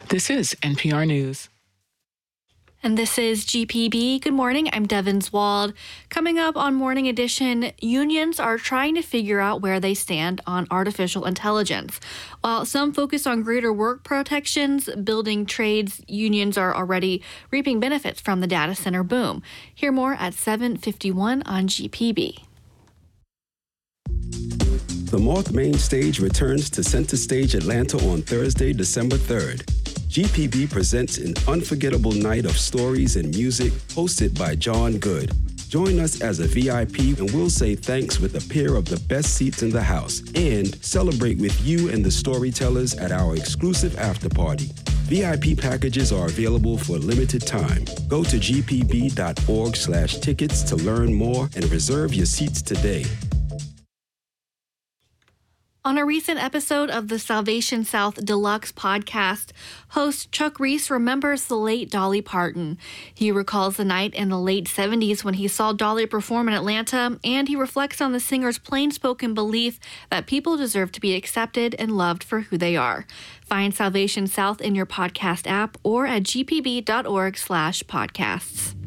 This is NPR News. And this is GPB. Good morning. I'm Devin Zwald. Coming up on Morning Edition, unions are trying to figure out where they stand on artificial intelligence. While some focus on greater work protections, building trades, unions are already reaping benefits from the data center boom. Hear more at 7:51 on GPB. The Moth Main Stage returns to Center Stage Atlanta on Thursday, December 3rd. GPB presents an unforgettable night of stories and music hosted by John Good. Join us as a VIP and we'll say thanks with a pair of the best seats in the house and celebrate with you and the storytellers at our exclusive after party. VIP packages are available for a limited time. Go to gpb.org/tickets to learn more and reserve your seats today. On a recent episode of the Salvation South Deluxe podcast, host Chuck Reese remembers the late Dolly Parton. He recalls the night in the late 70s when he saw Dolly perform in Atlanta, and he reflects on the singer's plain-spoken belief that people deserve to be accepted and loved for who they are. Find Salvation South in your podcast app or at gpb.org/podcasts.